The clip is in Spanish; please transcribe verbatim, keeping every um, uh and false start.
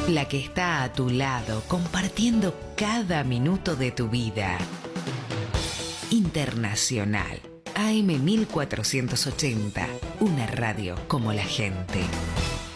la que está a tu lado, compartiendo cada minuto de tu vida. Internacional, A M mil cuatrocientos ochenta, una radio como la gente.